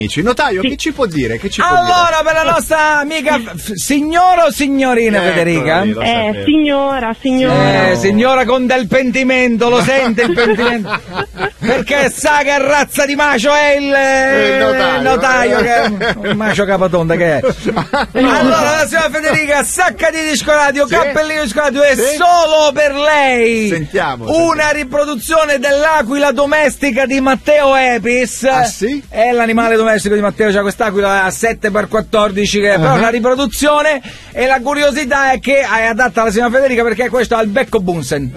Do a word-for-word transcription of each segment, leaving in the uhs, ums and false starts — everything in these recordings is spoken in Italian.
Notaio, sì. che ci può dire? Che ci può allora, dire? per la nostra amica f- signora o signorina Ecco, Federica? lì, lo Eh, sapevo. signora, signora. Eh, signora con del pentimento, lo sente il pentimento? Perché sa che razza di macio è il, Il notaio. il notaio che un macio capatonda che è. Allora, la signora Federica, sacca di disco radio, Sì. cappellino disco radio è Sì. solo per lei. Sentiamo, Una sentiamo. riproduzione dell'aquila domestica di Matteo Epis. Ah, sì? È l'animale domestico di Matteo, c'ha quest'aquila a sette per quattordici che è però Uh-huh. una riproduzione, e la curiosità è che è adatta alla signora Federica perché questo ha il becco Bunsen.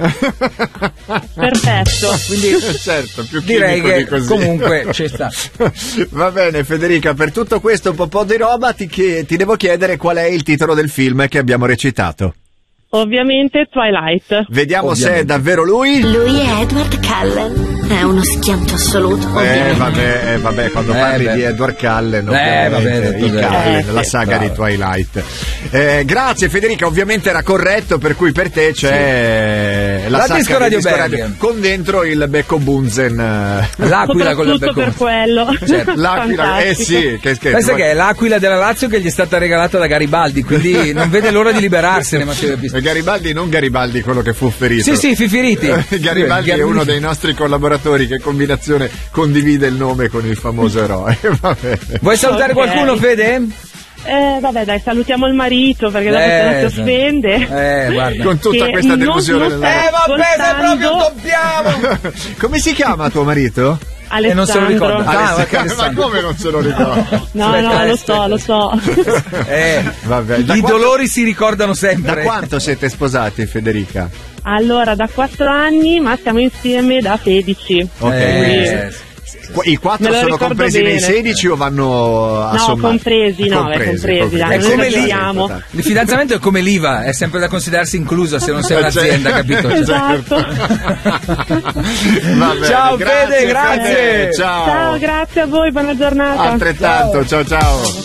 Perfetto. Quindi certo, più direi chimico che di così. comunque ci sta. Va bene, Federica, per tutto questo po' po' di roba ti, chie- ti devo chiedere qual è il titolo del film che abbiamo recitato. Ovviamente Twilight. Vediamo Ovviamente. se è davvero lui. Lui è Edward Cullen, è uno schianto assoluto, Eh ovviamente. vabbè, eh, vabbè, quando Eh, parli beh. di Edward Cullen, Eh, ovviamente, vabbè, detto i bene. Cullen, Eh, la sì, saga bravo. di Twilight. Eh, grazie Federica, ovviamente era corretto, per cui per te c'è la, La sacca Disco di Radio Disco Bergen. con dentro il becco Bunsen. eh, L'aquila con il Soprattutto becco per quello. Certo. L'aquila, eh Fantastico. sì, che scherzo. Pensa che è l'aquila della Lazio che gli è stata regalata da Garibaldi, quindi non vede l'ora di liberarsene. Matteo Epis. Eh, Garibaldi, non Garibaldi quello che fu ferito. Sì, sì, Fifiriti. Eh, Garibaldi è uno dei nostri collaboratori che combinazione condivide il nome con il famoso eroe. Va bene. Vuoi salutare Ok. qualcuno, Fede? Eh, vabbè, dai, salutiamo il marito perché dopo se no si offende. Eh, guarda. Con tutta Che questa non- delusione non nella- stai- Eh, vabbè, se ascoltando. proprio dobbiamo. Come si chiama tuo marito? Alessandro. E non se lo ricorda. Ah, Alessandro. perché Alessandro. Ma come non se lo ricorda? No, Aspetta, no, lo aspetta. so, lo so. Eh, Vabbè, I da quanto- dolori si ricordano Da sempre. quanto siete sposati, Federica? Allora, da quattro anni, ma stiamo insieme da sedici. Ok. Eh, Qu- I quattro Me lo sono ricordo compresi nei bene. sedici o vanno a No, sommare? compresi, no, è compresi, dai, È non come esageriamo. lì. Il fidanzamento è come l'I V A, è sempre da considerarsi inclusa se non sei Eh, un'azienda, certo. capito? Esatto. Va bene, Ciao, grazie, Fede, grazie. Fede, ciao. Ciao, grazie a voi, buona giornata. Altrettanto, ciao ciao.